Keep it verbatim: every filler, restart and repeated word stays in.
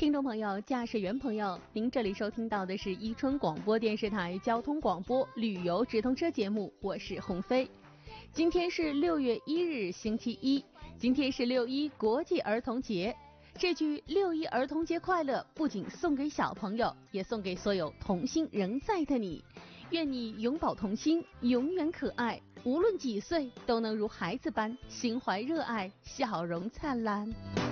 听众朋友、驾驶员朋友，您这里收听到的是伊春广播电视台交通广播旅游直通车节目，我是鸿飞。今天是六月一日星期一，今天是六一国际儿童节。这句六一儿童节快乐不仅送给小朋友，也送给所有童心仍在的你。愿你永葆童心，永远可爱，无论几岁都能如孩子般心怀热爱，笑容灿烂。